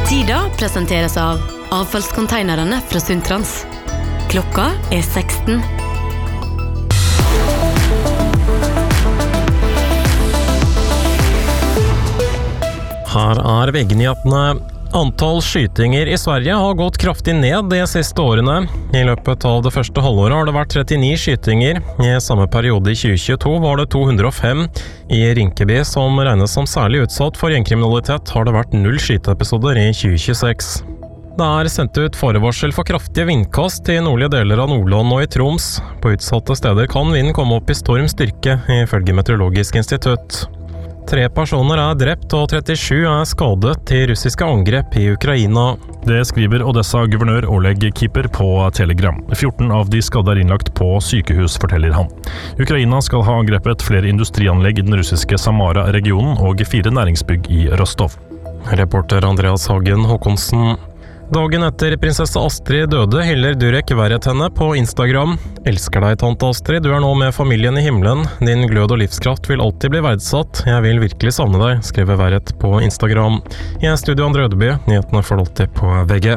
Tida presenteres av avfallskonteinerne fra Suntrans. Klokka 16. Her VG-nyhetene. Antall skytinger I Sverige har gått kraftig ned de siste årene. I løpet av det første halvåret har det vært 39 skytinger. I samme periode I 2022 var det 205. I Rinkeby, som regnes som særlig utsatt for gjengkriminalitet, har det vært 0 skyteepisoder I 2026. Det sendt ut forvarsel for kraftige vindkast I nordlige deler av Nordland og I Troms. På utsatte steder kan vinden komme opp I storm styrke, ifølge Meteorologisk institutt. 3 personer drept og 37 skadet I russiske angrep I Ukraina. Det skriver Odessa-guvernør Oleg Kipper på Telegram. 14 av de skadde innlagt på sykehus, forteller han. Ukraina skal ha angrepet flere industrianlegg I den russiske Samara-regionen og 4 næringsbygg I Rostov. Reporter Andreas Hagen Håkonsen. Dagen etter prinsesse Astrid døde hyller Durek Verret henne på Instagram. Elsker deg, tante Astrid, du nå med familien I himmelen. Din glød og livskraft vil alltid bli verdsatt. Jeg vil virkelig savne deg, skriver Verret på Instagram. I studio Andre Ødeby, nyhetene får alltid på VG.